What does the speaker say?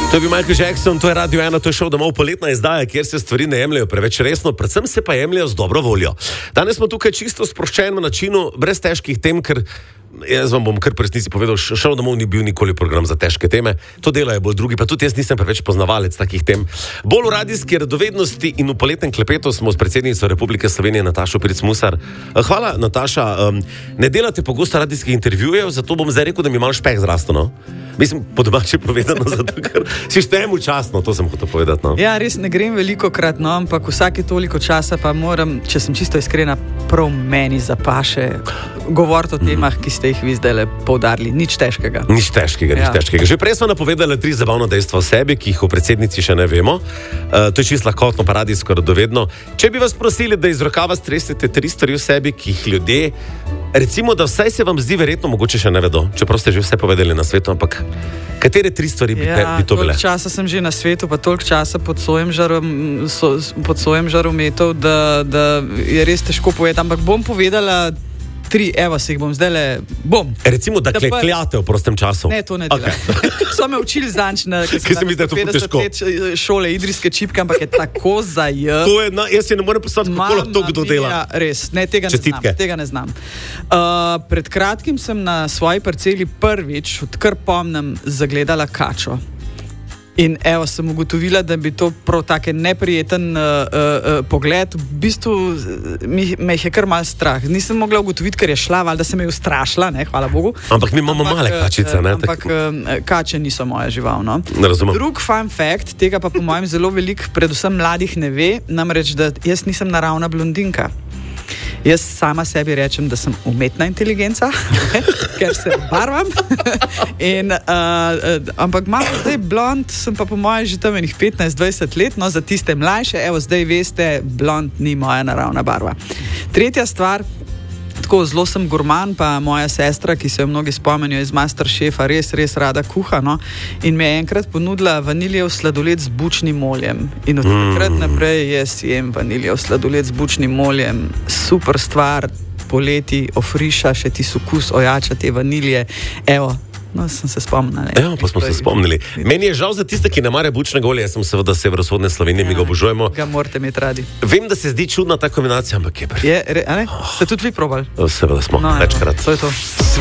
To je bil Michael Jackson, to je Radio 1, to je šel domov, poletna izdaja, kjer se stvari ne jemljajo preveč resno, predvsem se pa jemljajo z dobro voljo. Danes smo tukaj čisto sproščeno načinu, brez težkih tem, ker jaz vam bom kar po resnici povedal, šel domov ni bil nikoli program za težke teme, to delajo bolj drugi, pa tudi jaz nisem preveč poznavalec takih tem. Bolj v radijski radovednosti in v poletnem klepetu smo s predsednico Republike Slovenije Natašo Pirc Musar. Hvala, Nataša, ne delate pogosto radijskih intervjujev, zato bom zdaj rekel, da mi malo špeh zrasto, no? Mislim, po domače povedano, zato ker si štejem včasno, to sem hotel povedati, no? Ja, res ne grem velikokrat, no, ampak vsake toliko časa pa moram, če sem čisto iskrena, prav meni zapaše govoriti o temah, ki ste jih vi zdaj poudarili. Nič težkega. Nič težkega. Že prej smo napovedali 3 zabavna dejstva o sebi, ki jih v predsednici še ne vemo. To je čisto lahkotno, pa radijsko radovedno. Če bi vas prosili, da iz rokava stresete 3 stvari o sebi, ki jih ljudje, recimo, da vsaj se vam zdi verjetno, mogoče še ne vedo, čeprav ste že vse povedali na svetu, ampak katere 3 stvari bi to bile? Toliko časa sem že na svetu, pa toliko časa pod sojem žarometov, da je res težko povedati, ampak bom povedala 3, evo se jih bom zdajle, bom. Recimo, da klekljate v prostem času. Ne, to ne delam. Okay. So me učili zanč na 50 let šole idrijske čipke, ampak je tako zajet. To je, jaz se ne morem predstaviti, kako lahko to kdo dela. Ja, res, ne, tega ne znam. Pred kratkim sem na svoji parceli prvič, odkar pomnem, zagledala kačo. In evo, sem ugotovila, da bi to prav take neprijeten pogled, v bistvu me jih je kar malo strah. Nisem mogla ugotoviti, ker je šla, valjda se me je ustrašila, ne, hvala Bogu. Ampak mi imamo male kačice, ne? Ampak kače niso moja žival, no. Razumem. Drug fun fact, tega pa po mojem zelo veliko, predvsem mladih ne ve, namreč, da jaz nisem naravna blondinka. Jaz sama sebi rečem, da sem umetna inteligenca, ker se barvam. Ampak malo zdaj blond, sem pa po mojem že tam enih 15-20 let, no za tiste mlajše, evo zdaj veste, blond ni moja naravna barva. Tretja stvar, tako zelo sem gurman, pa moja sestra, ki se jo mnogi spomenijo iz Masterchefa, res rada kuha, no, in mi je enkrat ponudila vaniljev sladoled z bučnim oljem. In od takrat naprej jaz jem vaniljev sladoled z bučnim oljem. Super stvar, poleti ofriša še ti okus, ojača te vanilje. Evo, no, sem se spomnila. Evo, pa smo se spomnili. Meni je žal za tiste, ki ne marajo bučnega olja, jaz sem seveda severovzhodne Slovenije, mi ga obožujemo. Ga morate imeti radi. Vem, da se zdi čudna ta kombinacija, ampak je a ne? Ste tudi vi probali? Seveda smo, večkrat. To je to.